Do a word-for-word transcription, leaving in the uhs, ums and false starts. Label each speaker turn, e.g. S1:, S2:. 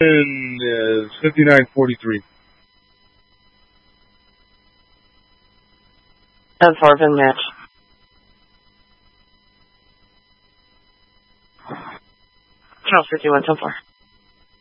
S1: is fifty-nine forty-three.
S2: ten four, VIN match. Charles fifty-one, ten four.